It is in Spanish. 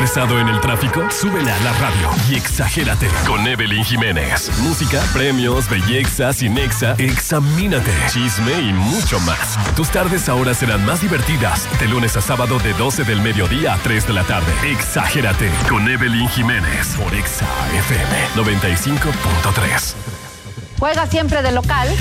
¿Estresado en el tráfico? Súbele a la radio y exagérate con Evelyn Jiménez. Música, premios, belleza, cinexa, examínate, chisme y mucho más. Tus tardes ahora serán más divertidas. De lunes a sábado de 12 del mediodía a 3 de la tarde. Exagérate con Evelyn Jiménez por Exa FM 95.3. Juega siempre de local